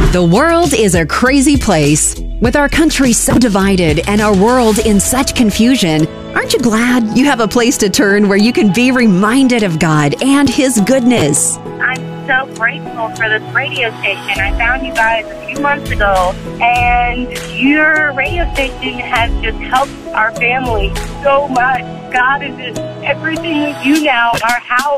The world is a crazy place. With our country so divided and our world in such confusion, aren't you glad you have a place to turn where you can be reminded of God and His goodness? I'm so grateful for this radio station. I found you guys a few months ago, and your radio station has just helped our family so much. God is in everything we do now in our house.